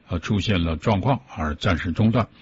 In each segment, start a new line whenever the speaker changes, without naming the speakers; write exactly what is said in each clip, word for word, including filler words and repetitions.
呃出现了状况而暂时中断。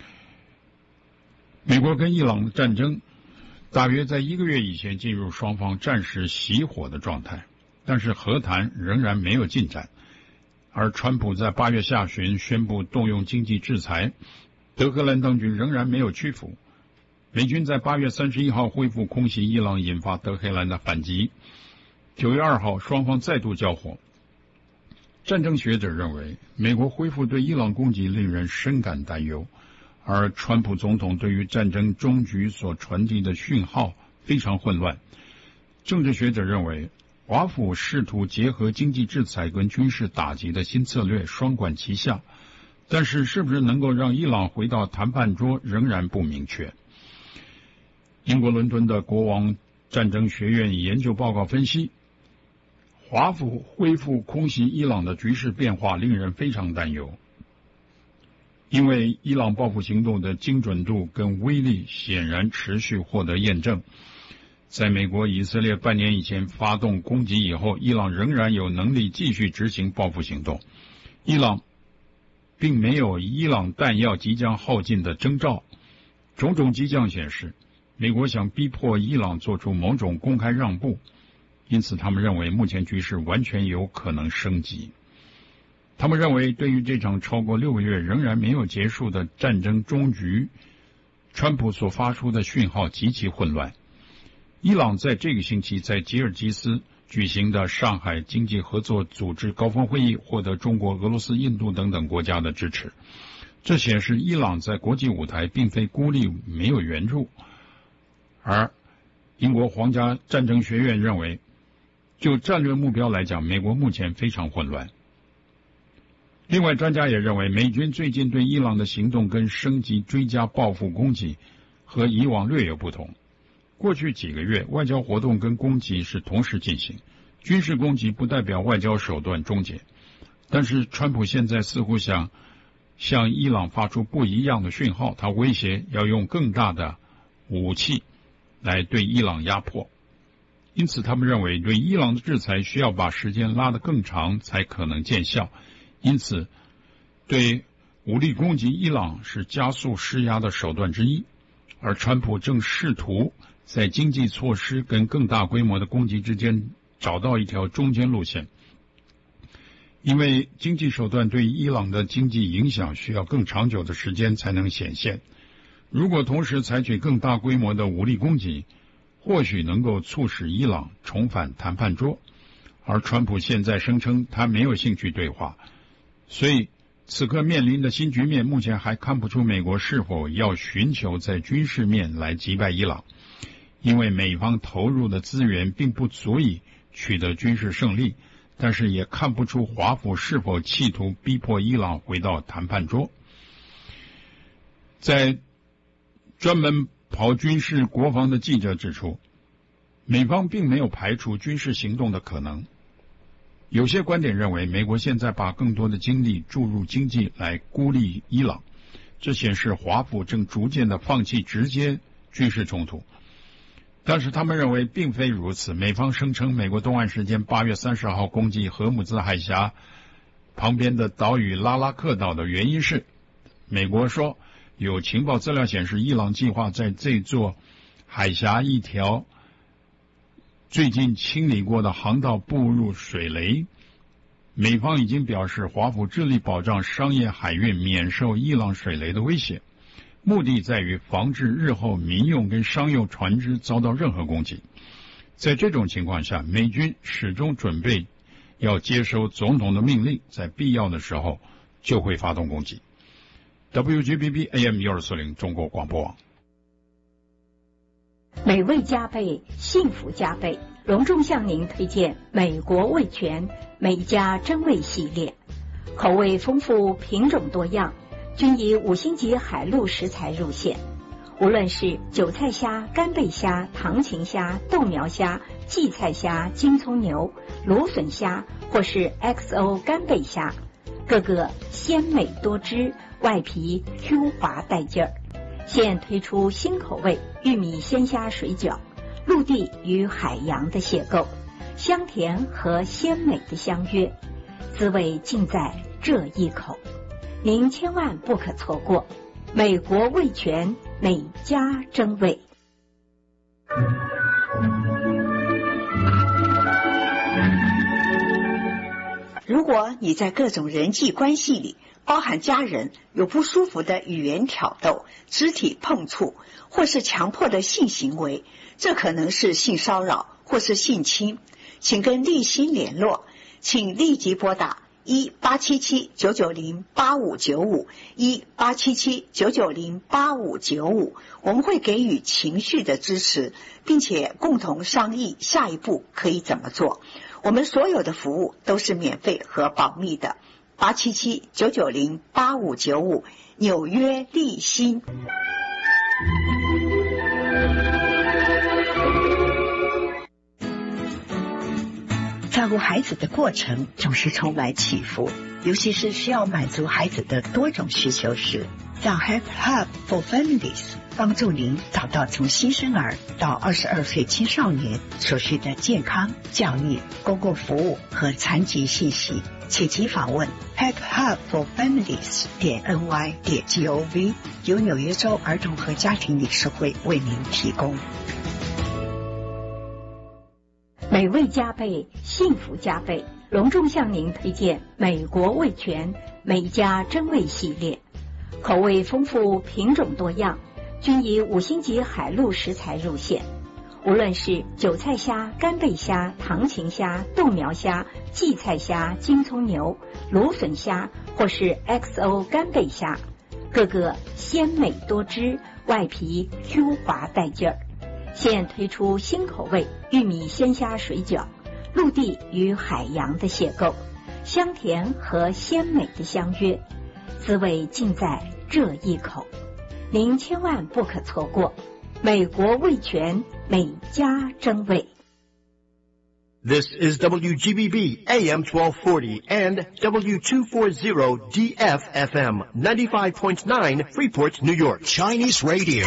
美国跟伊朗的战争大约在一个月以前进入双方暂时熄火的状态，但是和谈仍然没有进展。而川普在八月下旬宣布动用经济制裁，德黑兰当局仍然没有屈服。美军在八月三十一号恢复空袭伊朗，引发德黑兰的反击。九月二号，双方再度交火。战争学者认为，美国恢复对伊朗攻击令人深感担忧，而川普总统对于战争终局所传递的讯号非常混乱。政治学者认为，华府试图结合经济制裁跟军事打击的新策略双管齐下，但是是不是能够让伊朗回到谈判桌仍然不明确。英国伦敦的国王战争学院研究报告分析，华府恢复空袭伊朗的局势变化令人非常担忧，因为伊朗报复行动的精准度跟威力显然持续获得验证。在美国、以色列半年以前发动攻击以后，伊朗仍然有能力继续执行报复行动。伊朗并没有伊朗弹药即将耗尽的征兆，种种迹象显示，美国想逼迫伊朗做出某种公开让步，因此他们认为目前局势完全有可能升级。他们认为，对于这场超过六个月仍然没有结束的战争终局，川普所发出的讯号极其混乱。伊朗在这个星期在吉尔吉斯举行的上海经济合作组织高峰会议获得中国、俄罗斯、印度等等国家的支持，这显示伊朗在国际舞台并非孤立没有援助。而英国皇家战争学院认为，就战略目标来讲，美国目前非常混乱。另外，专家也认为，美军最近对伊朗的行动跟升级追加报复攻击和以往略有不同。过去几个月，外交活动跟攻击是同时进行，军事攻击不代表外交手段终结。但是川普现在似乎想向伊朗发出不一样的讯号，他威胁要用更大的武器来对伊朗压迫。因此他们认为，对伊朗的制裁需要把时间拉得更长才可能见效，因此对武力攻击伊朗是加速施压的手段之一。而川普正试图在经济措施跟更大规模的攻击之间找到一条中间路线，因为经济手段对伊朗的经济影响需要更长久的时间才能显现。如果同时采取更大规模的武力攻击，或许能够促使伊朗重返谈判桌，而川普现在声称他没有兴趣对话，所以此刻面临的新局面目前还看不出美国是否要寻求在军事面来击败伊朗，因为美方投入的资源并不足以取得军事胜利，但是也看不出华府是否企图逼迫伊朗回到谈判桌。在专门跑军事国防的记者指出，美方并没有排除军事行动的可能。有些观点认为，美国现在把更多的精力注入经济来孤立伊朗，这显示华府正逐渐的放弃直接军事冲突。但是他们认为并非如此，美方声称美国东岸时间八月三十号攻击荷姆兹海峡旁边的岛屿拉拉克岛的原因是，美国说有情报资料显示，伊朗计划在这座海峡一条最近清理过的航道布入水雷。美方已经表示，华府致力保障商业海运免受伊朗水雷的威胁，目的在于防止日后民用跟商用船只遭到任何攻击。在这种情况下，美军始终准备要接收总统的命令，在必要的时候就会发动攻击。W G B B A M 一二四零中国广播网。
美味加倍，幸福加倍，隆重向您推荐美国味全美家珍味系列，口味丰富，品种多样，均以五星级海陆食材入线。无论是韭菜虾、干贝虾、唐芹虾、豆苗虾、荠菜虾、金葱牛、芦笋虾，或是 X O 干贝虾，个个鲜美多汁，外皮 Q 滑带劲儿。现推出新口味玉米鲜虾水饺，陆地与海洋的邂逅，香甜和鲜美的相约，滋味尽在这一口。 您千万不可错过。美国味全，每家争味。
如果你在各种人际关系里，包含家人，有不舒服的语言挑逗、肢体碰触，或是强迫的性行为，这可能是性骚扰或是性侵，请跟立新联络，请立即拨打一八七七九九零八五九五一八七七九九零八五九五，我们会给予情绪的支持，并且共同商议下一步可以怎么做。我们所有的服务都是免费和保密的。八七七九九零八五九五，纽约立新。照顾孩子的过程总是充满起伏，尤其是需要满足孩子的多种需求时，让 Help Hub for Families 帮助您找到从新生儿到二十二岁青少年所需的健康、教育、公共服务和残疾信息，请即访问 help hub for families 点 n y 点 gov， 由纽约州儿童和家庭理事会为您提供。
美味加倍，幸福加倍，隆重向您推荐美国味全每家真味系列，口味丰富，品种多样，均以五星级海陆食材入馅。无论是韭菜虾、干贝虾、唐芹虾、豆苗虾、荠菜虾、金葱牛、芦笋虾，或是 X O 干贝虾，个个鲜美多汁，外皮 Q 滑带劲儿。现推出新口味玉米鲜虾水饺，陆地与海洋的邂逅，香甜和鲜美的相约，滋味尽在这一口，您千万不可错过。美国味全，每家争味。
This is W G B B A M twelve forty and W two forty D F F M ninety-five point nine Freeport, New York.
Chinese Radio.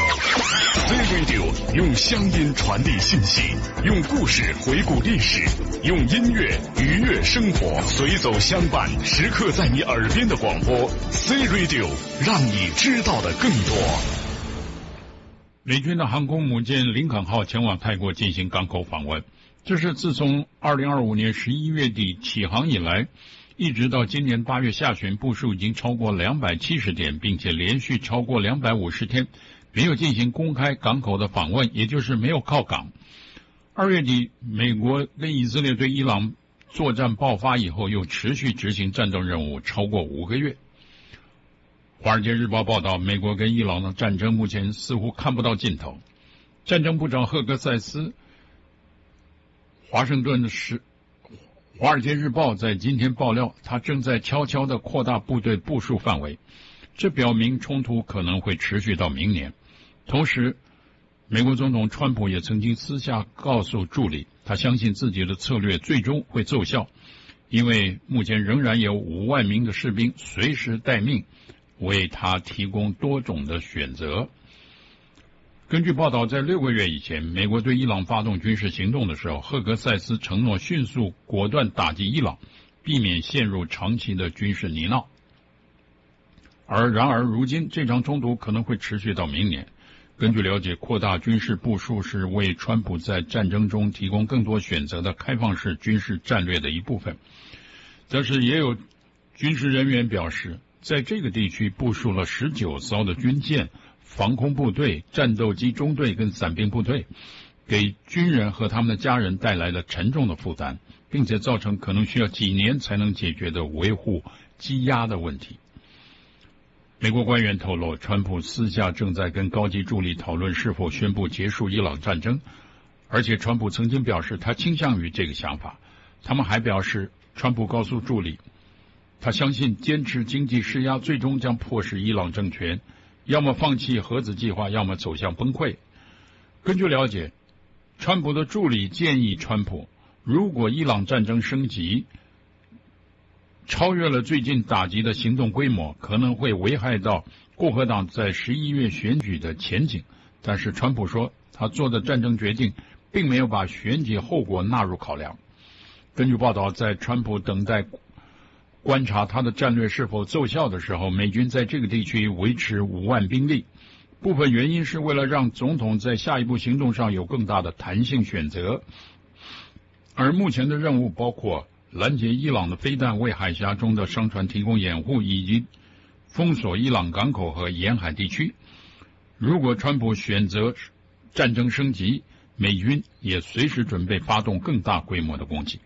Z Radio 用乡音传递信息，用故事回顾历史，用音乐愉悦生活，随走相伴，时刻在你耳边的广播 Z Radio， 让你知道的更多。
美军的航空母舰林肯号前往泰国进行港口访问，这是自从二零二五年十一月底起航以来，一直到今年八月下旬，步数已经超过两百七十天，并且连续超过两百五十天没有进行公开港口的访问，也就是没有靠港。二月底，美国跟以色列对伊朗作战爆发以后，又持续执行战斗任务超过五个月。华尔街日报报道，美国跟伊朗的战争目前似乎看不到尽头。战争部长赫格塞斯，华盛顿的时华尔街日报在今天爆料，他正在悄悄地扩大部队部署范围，这表明冲突可能会持续到明年。同时，美国总统川普也曾经私下告诉助理，他相信自己的策略最终会奏效，因为目前仍然有五万名的士兵随时待命，为他提供多种的选择。根据报道，在六个月以前，美国对伊朗发动军事行动的时候，赫格塞斯承诺迅速果断打击伊朗，避免陷入长期的军事泥淖。而然而，如今这场冲突可能会持续到明年。根据了解，扩大军事部署是为川普在战争中提供更多选择的开放式军事战略的一部分。但是也有军事人员表示，在这个地区部署了十九艘的军舰、防空部队、战斗机中队跟伞兵部队，给军人和他们的家人带来了沉重的负担，并且造成可能需要几年才能解决的维护积压的问题。美国官员透露，川普私下正在跟高级助理讨论是否宣布结束伊朗战争，而且川普曾经表示他倾向于这个想法。他们还表示，川普告诉助理，他相信坚持经济施压最终将迫使伊朗政权要么放弃核子计划，要么走向崩溃。根据了解，川普的助理建议川普，如果伊朗战争升级超越了最近打击的行动规模，可能会危害到共和党在十一月选举的前景。但是川普说，他做的战争决定并没有把选举后果纳入考量。根据报道，在川普等待观察他的战略是否奏效的时候，美军在这个地区维持五万兵力，部分原因是为了让总统在下一步行动上有更大的弹性选择。而目前的任务包括拦截伊朗的飞弹，为海峡中的商船提供掩护，以及封锁伊朗港口和沿海地区。如果川普选择战争升级，美军也随时准备发动更大规模的攻击。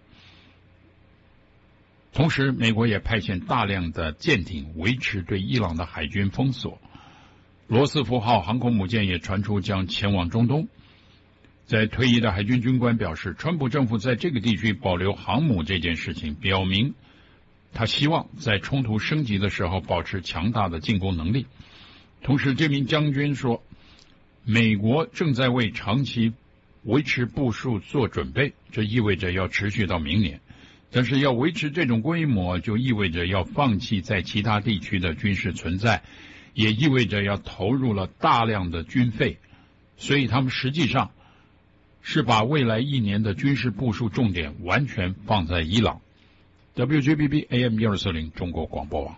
同时，美国也派遣大量的舰艇维持对伊朗的海军封锁。罗斯福号航空母舰也传出将前往中东。在退役的海军军官表示，川普政府在这个地区保留航母这件事情，表明他希望在冲突升级的时候保持强大的进攻能力。同时，这名将军说，美国正在为长期维持部署做准备，这意味着要持续到明年。但是要维持这种规模，就意味着要放弃在其他地区的军事存在，也意味着要投入了大量的军费。所以他们实际上是把未来一年的军事部署重点完全放在伊朗。W G B B A M 一二四零中国广播网。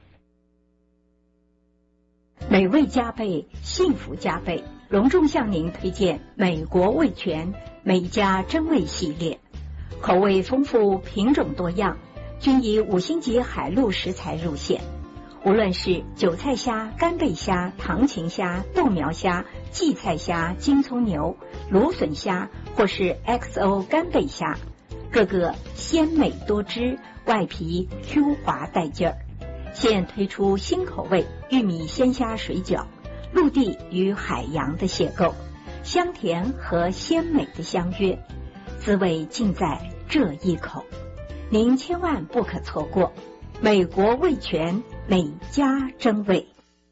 美味加倍，幸福加倍，隆重向您推荐美国味全美家珍味系列，口味丰富，品种多样，均以五星级海陆食材入线。无论是韭菜虾、干贝虾、唐芹虾、豆苗虾、荠菜虾、金葱牛、芦笋虾，或是 X O 干贝虾，个个鲜美多汁，外皮 Q 滑带劲儿。现推出新口味玉米鲜虾水饺，陆地与海洋的邂逅，香甜和鲜美的相约，滋味尽在这一口，您千万不可错过。美国味全美家珍味。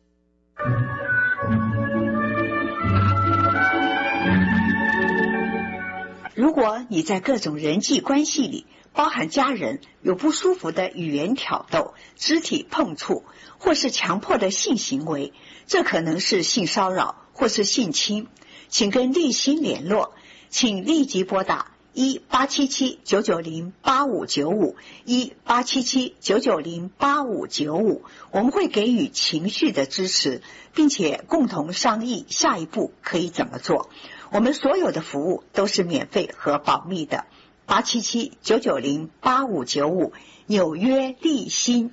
如果你在各种人际关系里，包含家人，有不舒服的语言挑逗、肢体碰触，或是强迫的性行为，这可能是性骚扰或是性侵，请跟立新联络，请立即拨打一八七七九九零八五九五一八七七九九零八五九五，我们会给予情绪的支持，并且共同商议下一步可以怎么做。我们所有的服务都是免费和保密的。八七七九九零八五九五，纽约立新。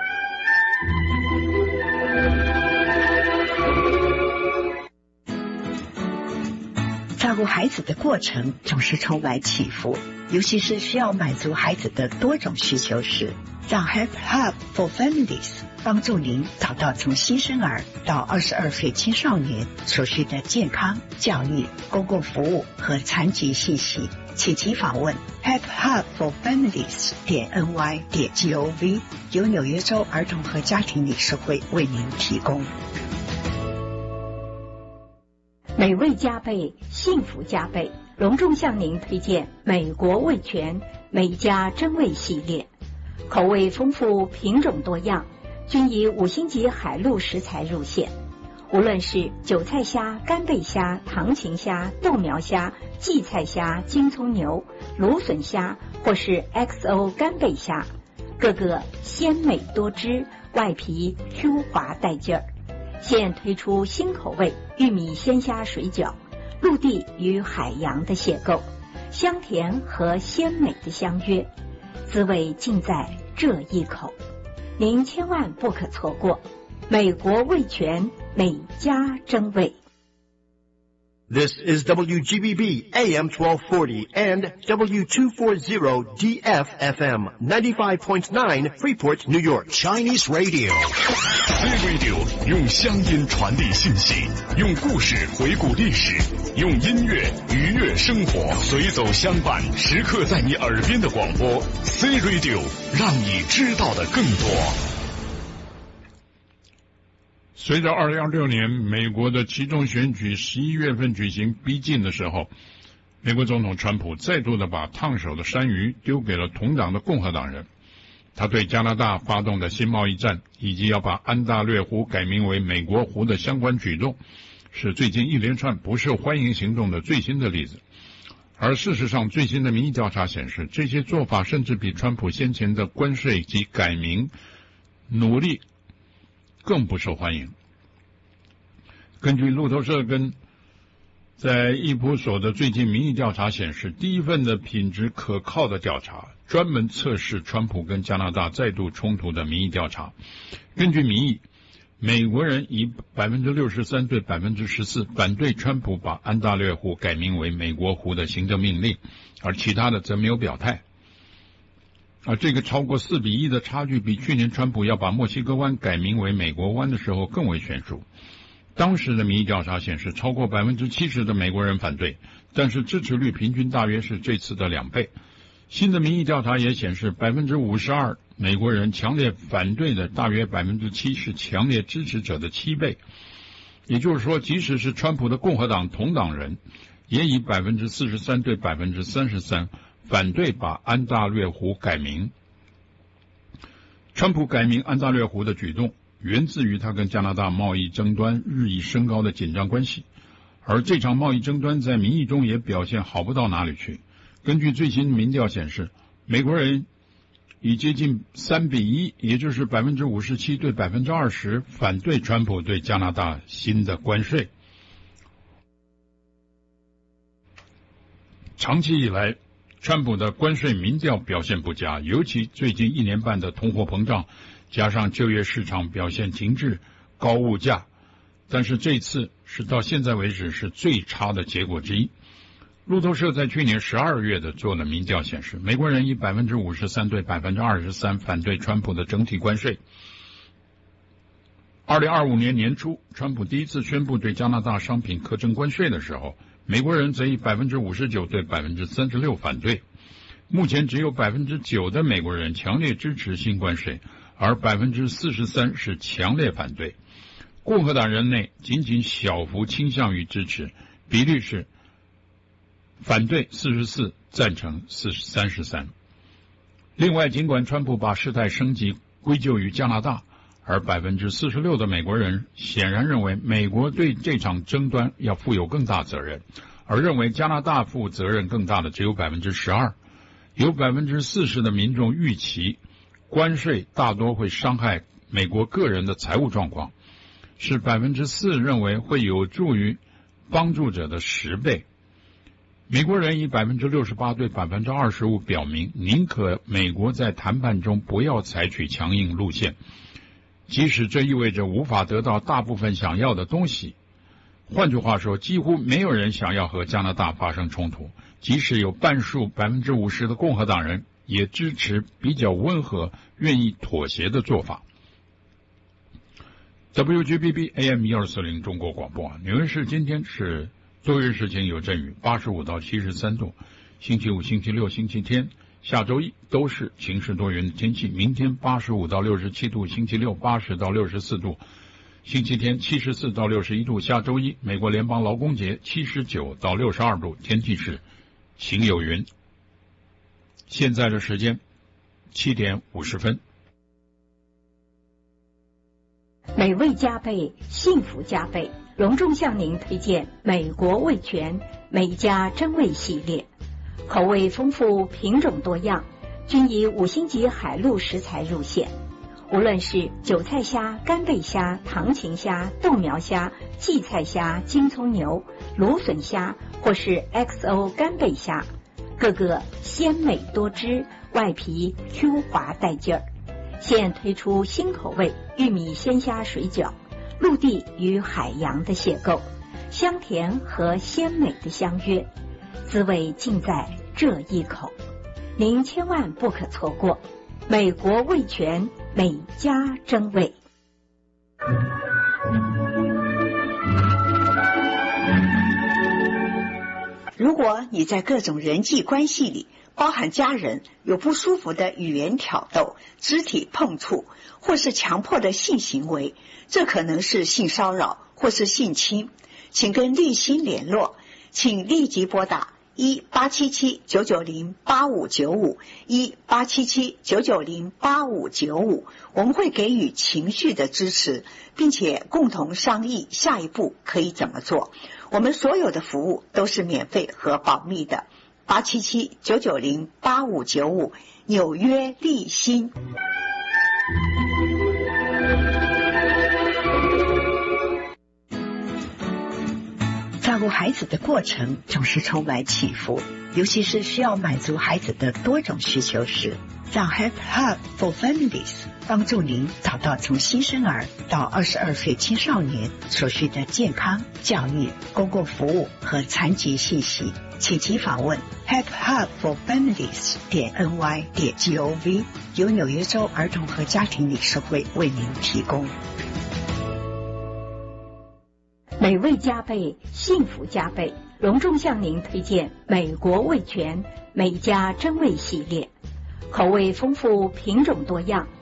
照顾孩子的过程总是充满起伏，尤其是需要满足孩子的多种需求时，让 Help Hub for Families 帮助您找到从新生儿到二十二岁青少年所需的健康、教育、公共服务和残疾信息。请即访问 help hub for families 点 n y 点 g o v， 由纽约州儿童和家庭理事会为您提供。
美味加倍，幸福加倍，隆重向您推荐美国味全美家珍味系列，口味丰富，品种多样，均以五星级海陆食材入线。无论是韭菜虾、干贝虾、唐芹虾、豆苗虾、荠菜虾、金葱牛、芦笋虾，或是 X O 干贝虾，个个鲜美多汁，外皮 Q 滑带劲儿。现推出新口味玉米鲜虾水饺，陆地与海洋的邂逅，香甜和鲜美的相约，滋味尽在这一口，您千万不可错过。美国味全美家珍味。
This is W G B B A M twelve forty and W two forty D F F M ninety-five point nine Freeport, New York.
Chinese Radio. C Radio 用乡音传递信息，用故事回顾历史，用音乐愉悦生活，随走相伴，时刻在你耳边的广播。C Radio 让你知道的更多。
随着二零二六年美国的期中选举十一月份举行逼近的时候，美国总统川普再度的把烫手的山芋丢给了同党的共和党人。他对加拿大发动的新贸易战，以及要把安大略湖改名为美国湖的相关举动，是最近一连串不受欢迎行动的最新的例子。 而事实上，最新的民意调查显示，这些做法甚至比川普先前的关税及改名努力更不受欢迎。根据路透社跟在易普所的最近民意调查显示，第一份的品质可靠的调查专门测试川普跟加拿大再度冲突的民意调查。根据民意，美国人以 百分之六十三 对 百分之十四 反对川普把安大略湖改名为美国湖的行政命令，而其他的则没有表态。而这个超过四比一的差距比去年川普要把墨西哥湾改名为美国湾的时候更为悬殊。当时的民意调查显示，超过 百分之七十 的美国人反对，但是支持率平均大约是这次的两倍。新的民意调查也显示， 百分之五十二 美国人强烈反对的大约 百分之七 是强烈支持者的七倍。也就是说，即使是川普的共和党同党人，也以 百分之四十三 对 百分之三十三 反对把安大略湖改名。川普改名安大略湖的举动源自于他跟加拿大贸易争端日益升高的紧张关系，而这场贸易争端在民意中也表现好不到哪里去。根据最新民调显示，美国人以接近三比一，也就是 百分之五十七 对 百分之二十 反对川普对加拿大新的关税。长期以来，川普的关税民调表现不佳，尤其最近一年半的通货膨胀加上就业市场表现停滞、高物价，但是这次是到现在为止是最差的结果之一。路透社在去年十二月的做的民调显示，美国人以 百分之五十三 对 百分之二十三 反对川普的整体关税。二零二五年年初，川普第一次宣布对加拿大商品课征关税的时候，美国人则以 百分之五十九 对 百分之三十六 反对。目前只有 百分之九 的美国人强烈支持新关税，而 百分之四十三 是强烈反对。共和党人内仅仅小幅倾向于支持，比率是反对四十四，赞成三十三。另外，尽管川普把事态升级归咎于加拿大，而 百分之四十六 的美国人显然认为美国对这场争端要负有更大责任，而认为加拿大负责任更大的只有 百分之十二。有 百分之四十 的民众预期关税大多会伤害美国个人的财务状况，是 百分之四 认为会有助于帮助者的十倍。美国人以 百分之六十八 对 百分之二十五 表明宁可美国在谈判中不要采取强硬路线，即使这意味着无法得到大部分想要的东西。换句话说，几乎没有人想要和加拿大发生冲突，即使有半数 百分之五十 的共和党人也支持比较温和、愿意妥协的做法。W G B B A M 一二四零 中国广播，纽约市今天是多云时晴有阵雨，八十五到七十三度。星期五、星期六、星期天，下周一都是晴时多云的天气。明天八十五到六十七度，星期六八十到六十四度，星期天七十四到六十一度。下周一美国联邦劳工节七十九到六十二度，天气是晴有云。现在的时间七点五十分。
美味加倍，幸福加倍，隆重向您推荐美国味全美家珍味系列，口味丰富，品种多样，均以五星级海陆食材入线。无论是韭菜虾、干贝虾、唐芹虾、豆苗虾、荠菜虾、金葱牛、芦笋虾，或是 X O 干贝虾，个个鲜美多汁，外皮 Q 滑带劲儿。现推出新口味玉米鲜虾水饺，陆地与海洋的邂逅，香甜和鲜美的相约，滋味尽在这一口，您千万不可错过。美国味全美家珍味。
如果你在各种人际关系里，包含家人，有不舒服的语言挑逗、肢体碰触，或是强迫的性行为，这可能是性骚扰或是性侵，请跟立新联络，请立即拨打一八七七九九零八五九五一八七七九九零八五九五，我们会给予情绪的支持，并且共同商议下一步可以怎么做。我们所有的服务都是免费和保密的。 八七七九九零八五九五，纽约立新。照顾孩子的过程总是充满起伏，尤其是需要满足孩子的多种需求时，让 Help Hub for Families 帮助您找到从新生儿到二十二岁青少年所需的健康、教育、公共服务和残疾信息，请即访问 help hub for families 点 n y 点 g o v， 由纽约州儿童和家庭理事会为您提供。
美味加倍，幸福加倍，隆重向您推荐美国味全美家真味系列，口味丰富，品种多样，